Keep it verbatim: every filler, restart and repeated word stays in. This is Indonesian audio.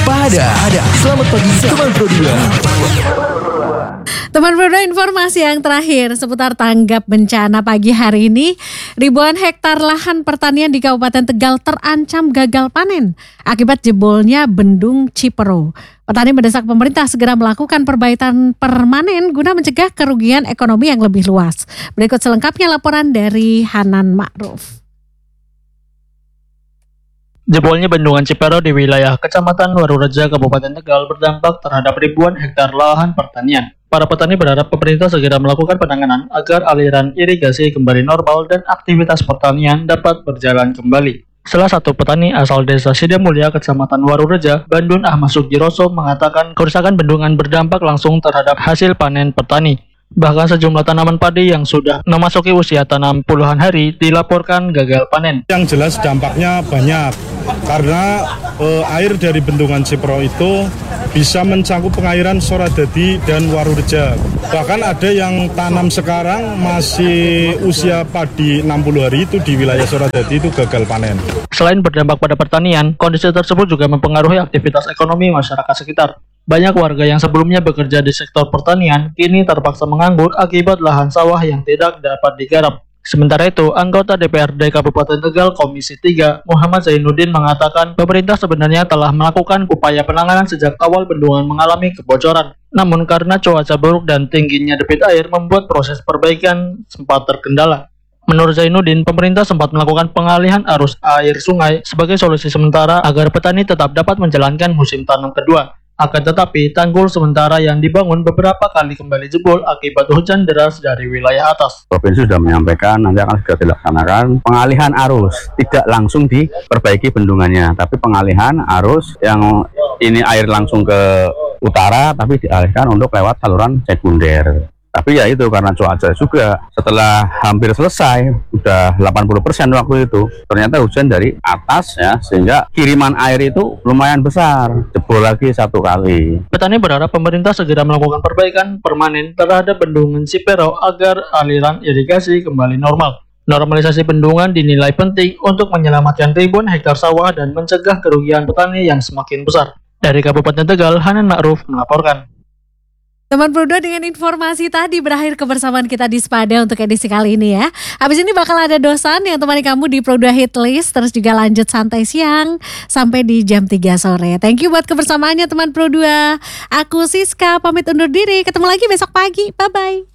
Spada. Selamat pagi teman Pro dua. Teman Pro dua, informasi yang terakhir seputar tanggap bencana pagi hari ini. Ribuan hektar lahan pertanian di Kabupaten Tegal terancam gagal panen akibat jebolnya bendung Cipero. Petani mendesak pemerintah segera melakukan perbaikan permanen guna mencegah kerugian ekonomi yang lebih luas. Berikut selengkapnya laporan dari Hanan Ma'ruf. Jebolnya bendungan Cipero di wilayah Kecamatan Warureja, Kabupaten Tegal berdampak terhadap ribuan hektar lahan pertanian. Para petani berharap pemerintah segera melakukan penanganan agar aliran irigasi kembali normal dan aktivitas pertanian dapat berjalan kembali. Salah satu petani asal desa Sidamulya, Kecamatan Warureja, Bandun Ahmad Sugiroso mengatakan kerusakan bendungan berdampak langsung terhadap hasil panen petani. Bahkan sejumlah tanaman padi yang sudah memasuki usia tanam puluhan hari dilaporkan gagal panen. Yang jelas dampaknya banyak karena e, air dari bendungan Cipero itu bisa mencakup pengairan Soradadi dan Warureja. Bahkan ada yang tanam sekarang masih usia padi enam puluh hari itu di wilayah Soradadi itu gagal panen. Selain berdampak pada pertanian, kondisi tersebut juga mempengaruhi aktivitas ekonomi masyarakat sekitar. Banyak warga yang sebelumnya bekerja di sektor pertanian kini terpaksa menganggur akibat lahan sawah yang tidak dapat digarap. Sementara itu, anggota D P R D Kabupaten Tegal Komisi tiga Muhammad Zainuddin mengatakan pemerintah sebenarnya telah melakukan upaya penanganan sejak awal bendungan mengalami kebocoran. Namun karena cuaca buruk dan tingginya debit air membuat proses perbaikan sempat terkendala. Menurut Zainuddin, pemerintah sempat melakukan pengalihan arus air sungai sebagai solusi sementara agar petani tetap dapat menjalankan musim tanam kedua. Akan tetapi, tanggul sementara yang dibangun beberapa kali kembali jebol akibat hujan deras dari wilayah atas. Provinsi sudah menyampaikan nanti akan segera dilaksanakan pengalihan arus, tidak langsung diperbaiki bendungannya, tapi pengalihan arus yang ini air langsung ke utara, tapi dialihkan untuk lewat saluran sekunder. Tapi ya itu karena cuaca juga setelah hampir selesai, udah delapan puluh persen waktu itu, ternyata hujan dari atas ya, sehingga kiriman air itu lumayan besar, jebol lagi satu kali. Petani berharap pemerintah segera melakukan perbaikan permanen terhadap bendungan Cipero agar aliran irigasi kembali normal. Normalisasi bendungan dinilai penting untuk menyelamatkan ribuan hektar sawah dan mencegah kerugian petani yang semakin besar. Dari Kabupaten Tegal, Hanan Ma'ruf melaporkan. Teman Pro dua, dengan informasi tadi berakhir kebersamaan kita di Spada untuk edisi kali ini ya. Habis ini bakal ada Dosan yang temani kamu di Pro dua Hit List. Terus juga lanjut santai siang sampai di jam tiga sore. Thank you buat kebersamaannya teman Pro dua. Aku Siska pamit undur diri. Ketemu lagi besok pagi. Bye-bye.